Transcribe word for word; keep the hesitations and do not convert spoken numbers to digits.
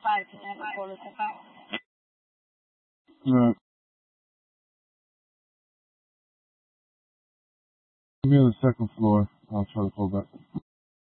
five to have a quarter to five. Alright. Give me on the second floor. I'll try to call back.